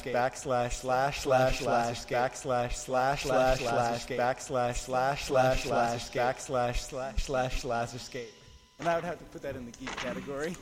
backslash slash slash slash backslash slash slash slash backslash slash slash slash backslash slash slash slash escape. And I would have to put that in the geek category.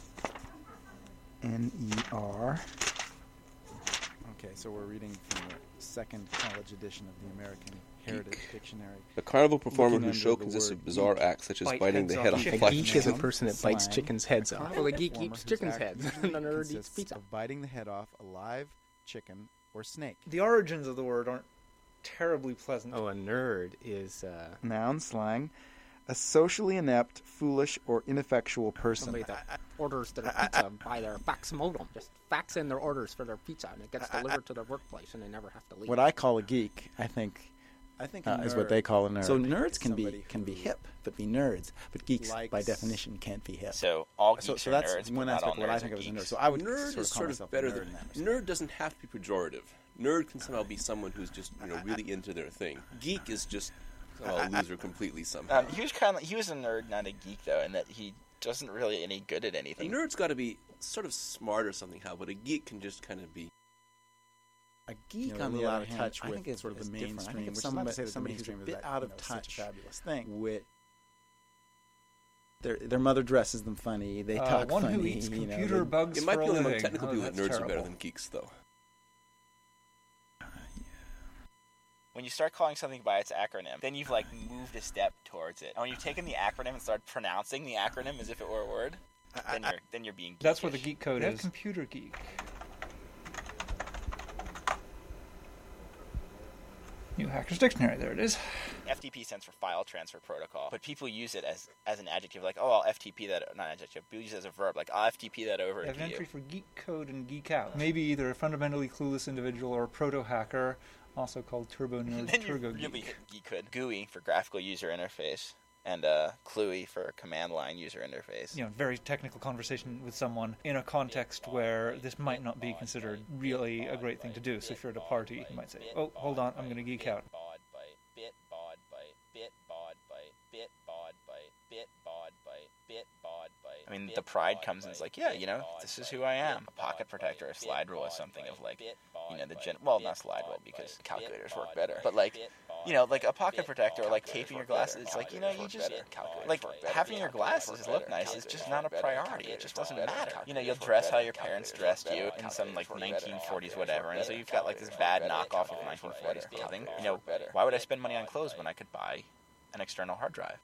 N-E-R. Okay, so we're reading from the second college edition of the American Heritage Dictionary. A carnival performer Looking whose show under the consists word of bizarre geek. acts such as Bite biting the heads head off off chickens. flesh. A geek is a Noun, person that bites slang, chickens' heads off. carnival Well, a geek performer eats whose chickens' heads, activity and a nerd eats consists pizza. of biting the head off a live chicken or snake. The origins of the word aren't terribly pleasant. Oh, a nerd is Noun, slang, a socially inept, foolish, or ineffectual person. somebody that orders their pizza by their faximodem. Just fax in their orders for their pizza, and it gets delivered to their workplace, and they never have to leave. What I call a geek, I think is what they call a nerd. So nerds can Somebody be who hip, but be nerds. But geeks, by likes- definition, can't be hip. So all geeks So are that's nerds, one but not all aspect of what I nerds think are of as a nerd. geeks. So I would Nerd is sort sort of of call better myself a than nerd in that respect. nerd doesn't have to be pejorative. Nerd can somehow be someone who's just really into their thing. Geek is just a loser completely somehow. He was a nerd, not a geek though, in that he wasn't really any good at A anything. nerd's got to be sort of smart or something, but a geek can just kind of be. A geek, You know, on a the little other out of hand, touch I with think it's sort of the different. I think mainstream, it's which is not to say that the somebody who's a mainstream is bit that, out of such a touch fabulous thing. with their mother dresses them funny. They talk one funny. who eats you know, computer they- bugs It might for be a only among living. technical people that That's nerds are better terrible. than geeks, though. When you start calling something by its acronym, then you've moved a step towards it. And when you've taken the acronym and started pronouncing the acronym as if it were a word, then you're being geekish. That's where the geek code We is. have Computer geek. New Hacker's Dictionary, there it is. FTP stands for File Transfer Protocol, but people use it as an adjective, like, oh, I'll FTP that, not adjective, people use it as a verb, like, I'll FTP that over They have to you. entry for geek code and geek out. Maybe either a fundamentally clueless individual or a proto-hacker, also called turbo nerd, Then you turbo really geek. hit geekhood. GUI for graphical user interface, and CLUI for command line user interface. Very technical conversation with someone in a context where this might not be considered really a great thing to do. So if you're at a party, you might say, oh, hold on, I'm going to geek out. I mean, the pride comes in, it's like, yeah, this is who I am. A pocket protector, a slide rule is something of well, not slide rule because calculators work better, but a pocket protector or taping your glasses, it's like, you just, having your glasses look nice is just not a priority. It just doesn't matter. You'll dress how your parents dressed you in some 1940s whatever, and so you've got this bad knockoff of 1940s clothing. Why would I spend money on clothes when I could buy an external hard drive?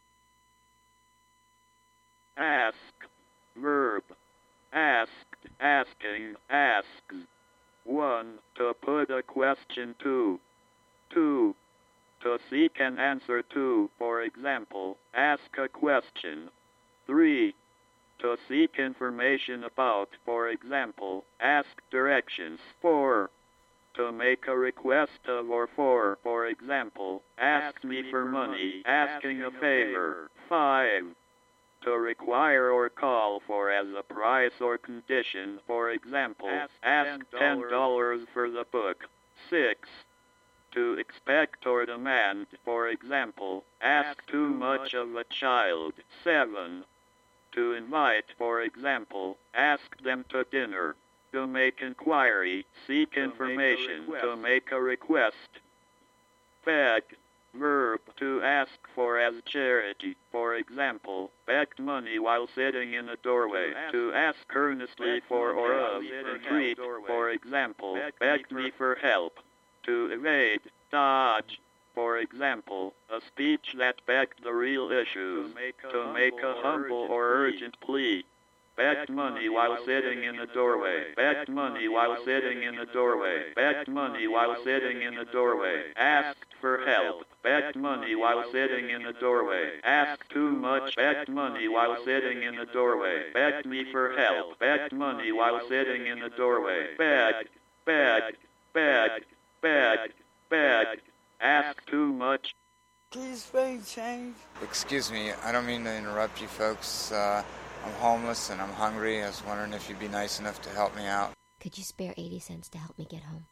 Ask. Verb. Asked, asking, asks. 1. To put a question to. 2. To seek an answer to, for example, ask a question. 3. To seek information about, for example, ask directions. 4. To make a request of or for example, ask me for money, asking a favor. 5. To require or call for as a price or condition, for example, ask $10 for the book. 6. To expect or demand, for example, ask too much of a child. 7. To invite, for example, ask them to dinner. To make inquiry, seek information, to make a request. Beg. Verb. To ask for as charity, for example, begged money while sitting in a doorway. To ask earnestly for or of, entreat, for example, begged me for help. To evade, dodge, for example, a speech that begged the real issues. To make a humble or urgent plea. Begged money while sitting in the doorway. Begged money while sitting in the doorway. Begged money while sitting in the doorway. Asked for help. Begged money while sitting in the doorway. Asked too much. Begged money while sitting in the doorway. Begged me for help. Begged money while sitting in the doorway. Begged, begged, begged, begged, begged. Asked too much. Please pay change. Excuse me, I don't mean to interrupt you folks. I'm homeless and I'm hungry. I was wondering if you'd be nice enough to help me out. Could you spare 80 cents to help me get home?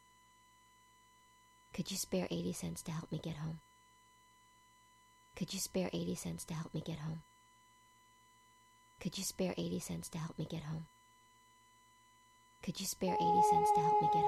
Could you spare 80 cents to help me get home? Could you spare 80 cents to help me get home? Could you spare 80 cents to help me get home? Could you spare 80 cents to help me get home?